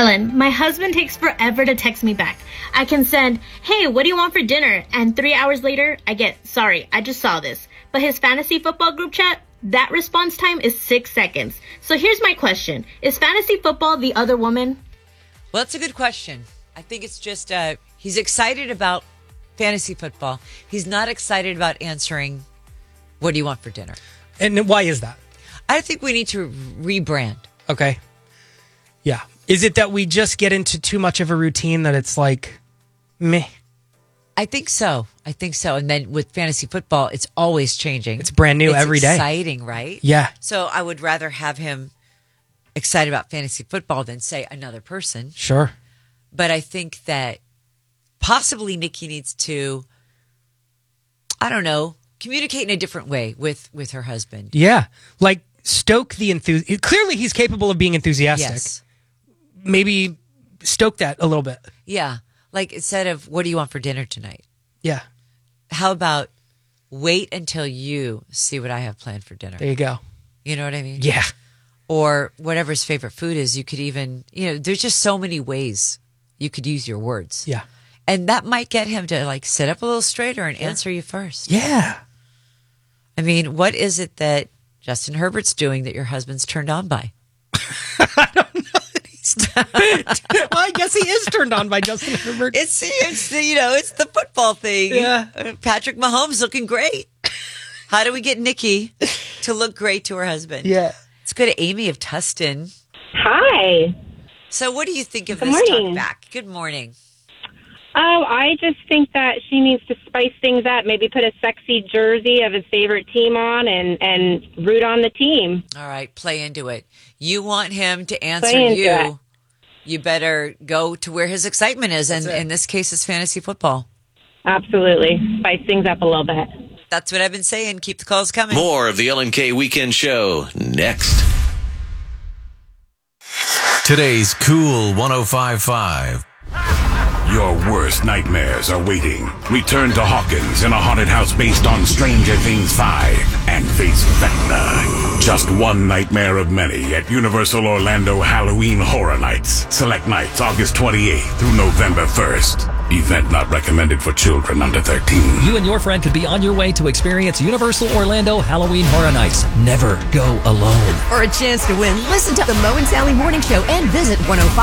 Ellen, my husband takes forever to text me back. I can send, hey, what do you want for dinner? And 3 hours later, I get, sorry, I just saw this. But his fantasy football group chat, that response time is 6 seconds. So here's my question. Is fantasy football the other woman? Well, that's a good question. I think it's just he's excited about fantasy football. He's not excited about answering, what do you want for dinner? And why is that? I think we need to rebrand. Okay. Yeah. Is it that we just get into too much of a routine that it's like, meh? I think so. And then with fantasy football, it's always changing. It's brand new every day. It's exciting, right? Yeah. So I would rather have him excited about fantasy football than, say, another person. Sure. But I think that possibly Nikki needs to, I don't know, communicate in a different way with her husband. Yeah. Like stoke the enthusiasm. Clearly he's capable of being enthusiastic. Yes. Maybe stoke that a little bit. Yeah. Like instead of, what do you want for dinner tonight? Yeah. How about wait until you see what I have planned for dinner? There you go. You know what I mean? Yeah. Or whatever his favorite food is, you could even, there's just so many ways you could use your words. Yeah. And that might get him to like sit up a little straighter and answer you first. Yeah. I mean, what is it that Justin Herbert's doing that your husband's turned on by? I don't know. Well, I guess he is turned on by Justin Herbert. It's the football thing. Yeah. Patrick Mahomes looking great. How do we get Nikki to look great to her husband? Yeah. Let's go to Amy of Tustin. Hi. So what do you think of Good this morning. talk back? Good morning. Oh, I just think that she needs to spice things up. Maybe put a sexy jersey of his favorite team on and root on the team. All right, play into it. You want him to answer Play into you. it. You better go to where his excitement is. And in this case, it's fantasy football. Absolutely. Spice things up a little bit. That's what I've been saying. Keep the calls coming. More of the LNK Weekend Show next. Today's Cool 105.5. Your worst nightmares are waiting. Return to Hawkins in a haunted house based on Stranger Things 5 and face Vecna. Just one nightmare of many at Universal Orlando Halloween Horror Nights. Select nights August 28th through November 1st. Event not recommended for children under 13. You and your friend could be on your way to experience Universal Orlando Halloween Horror Nights. Never go alone. For a chance to win, listen to the Mo and Sally Morning Show and visit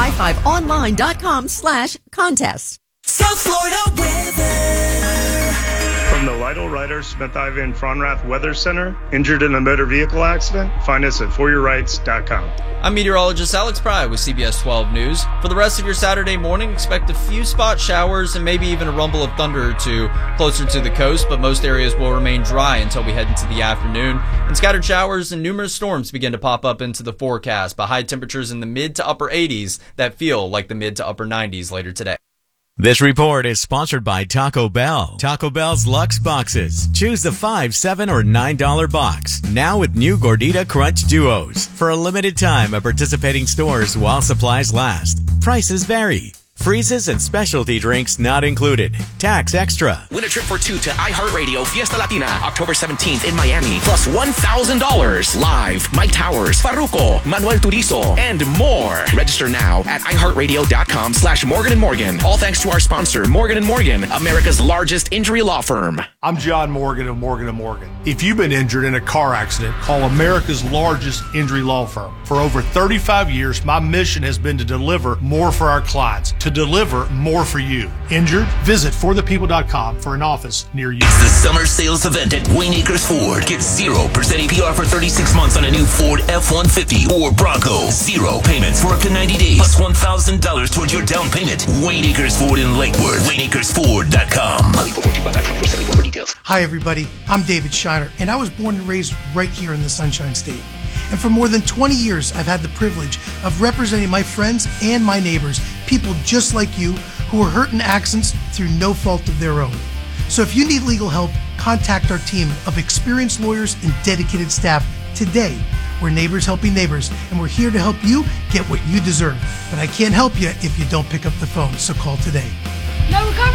1055online.com/contest. South Florida weather. From the Lytle Ryder Smith Ivan Fronrath Weather Center, injured in a motor vehicle accident? Find us at foryourrights.com. I'm meteorologist Alex Pry with CBS 12 News. For the rest of your Saturday morning, expect a few spot showers and maybe even a rumble of thunder or two closer to the coast, but most areas will remain dry until we head into the afternoon. And scattered showers and numerous storms begin to pop up into the forecast, but high temperatures in the mid to upper 80s that feel like the mid to upper 90s later today. This report is sponsored by Taco Bell. Taco Bell's Luxe Boxes. Choose the $5, $7, or $9 box. Now with new Gordita Crunch Duos. For a limited time at participating stores while supplies last. Prices vary. Freezes and specialty drinks not included. Tax extra. Win a trip for two to iHeartRadio Fiesta Latina, October 17th in Miami. Plus $1,000. Live, Mike Towers, Farruko, Manuel Turizo, and more. Register now at iHeartRadio.com/Morgan & Morgan. All thanks to our sponsor, Morgan & Morgan, America's largest injury law firm. I'm John Morgan of Morgan & Morgan. If you've been injured in a car accident, call America's largest injury law firm. For over 35 years, my mission has been to deliver more for our clients, to deliver more for you. Injured? Visit forthepeople.com for an office near you. It's the summer sales event at Wayne Acres Ford. Get 0% APR for 36 months on a new Ford F-150 or Bronco. 0 payments for up to 90 days, plus $1,000 towards your down payment. Wayne Acres Ford in Lakewood. WayneAkersFord.com. Hi, everybody. I'm David Shiner, and I was born and raised right here in the Sunshine State. And for more than 20 years, I've had the privilege of representing my friends and my neighbors, people just like you, who are hurt in accidents through no fault of their own. So if you need legal help, contact our team of experienced lawyers and dedicated staff today. We're Neighbors Helping Neighbors, and we're here to help you get what you deserve. But I can't help you if you don't pick up the phone, so call today. No recovery?